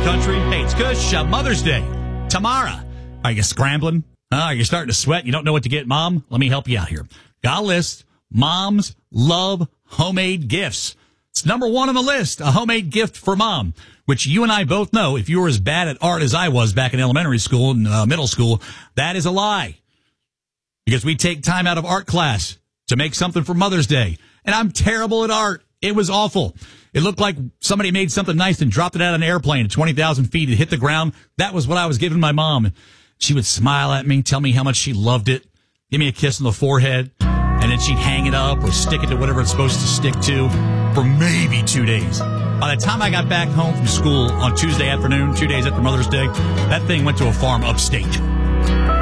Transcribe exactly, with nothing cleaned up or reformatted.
country. Hey, it's Kush. Uh, Mother's Day. Tamara. Are you scrambling? Uh, are you starting to sweat? You don't know what to get, Mom? Let me help you out here. Got a list. Moms love homemade gifts. It's number one on the list, a homemade gift for Mom, which you and I both know, if you were as bad at art as I was back in elementary school and uh, middle school, that is a lie. Because we take time out of art class to make something for Mother's Day. And I'm terrible at art. It was awful. It looked like somebody made something nice and dropped it out of an airplane at twenty thousand feet. It hit the ground. That was what I was giving my mom. She would smile at me, tell me how much she loved it, give me a kiss on the forehead, and then she'd hang it up or stick it to whatever it's supposed to stick to for maybe two days. By the time I got back home from school on Tuesday afternoon, two days after Mother's Day, that thing went to a farm upstate.